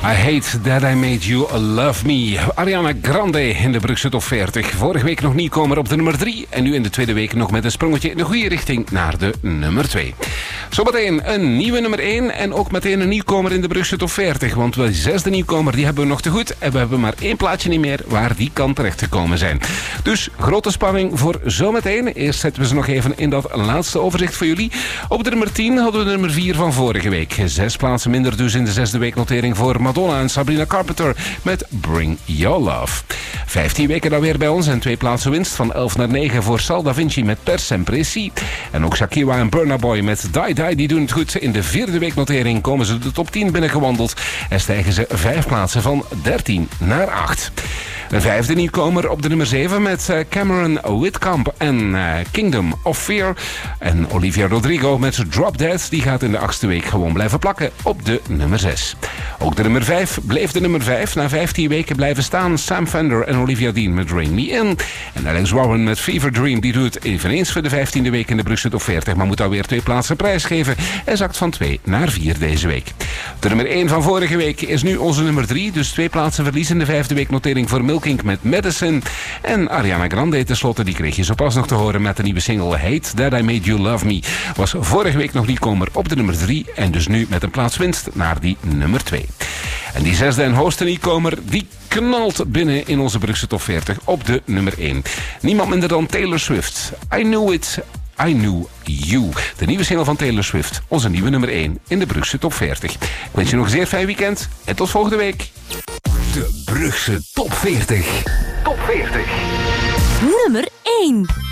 I Hate That I Made You Love Me. Ariana Grande in de Brugse Top 40. Vorige week nog nieuwkomer op de nummer 3. En nu in de tweede week nog met een sprongetje in de goede richting naar de nummer 2. Zometeen een nieuwe nummer 1 en ook meteen een nieuwkomer in de Brugse Top 40. Want de zesde nieuwkomer die hebben we nog te goed. En we hebben maar één plaatje niet meer waar die kan terechtgekomen zijn. Dus grote spanning voor zometeen. Eerst zetten we ze nog even in dat laatste overzicht voor jullie. Op de nummer 10 hadden we de nummer 4 van vorige week. 6 plaatsen minder dus in de zesde weeknotering voor Madonna en Sabrina Carpenter met Bring Your Love. 15 weken dan weer bij ons en 2 plaatsen winst van 11 naar 9 voor Sal Da Vinci met Per Sempre Si. En ook Shakira en Burna Boy met Die Die, die doen het goed. In de vierde weeknotering komen ze de top 10 binnengewandeld en stijgen ze 5 plaatsen van 13 naar 8. Een vijfde nieuwkomer op de nummer 7 met Cameron Whitcomb en Kingdom of Fear. En Olivia Rodrigo met Drop Dead, die gaat in de 8e week gewoon blijven plakken op de nummer 6. Ook de nummer 5 bleef de nummer 5. Na 15 weken blijven staan Sam Fender en Olivia Dean met Ring Me In. En Alex Warren met Fever Dream, die doet het eveneens voor de 15e week in de Brugse Top 40. Maar moet alweer 2 plaatsen prijsgeven en zakt van 2 naar 4 deze week. De nummer 1 van vorige week is nu onze nummer 3. Dus 2 plaatsen verlies in de 5e weeknotering voor Milking met Medicine. En Ariana Grande tenslotte, die kreeg je zo pas nog te horen met de nieuwe single Hate That I Made You Love Me. Was vorige week nog nieuwkomer op de nummer 3 en dus nu met een plaats winst naar die nummer 2. En die zesde en hoogste nieuwkomer, die knalt binnen in onze Brugse Top 40 op de nummer 1. Niemand minder dan Taylor Swift. I Knew It, I Knew You. De nieuwe single van Taylor Swift. Onze nieuwe nummer 1 in de Brugse Top 40. Ik wens je nog een zeer fijn weekend en tot volgende week. De Brugse Top 40. Top 40. Nummer 1.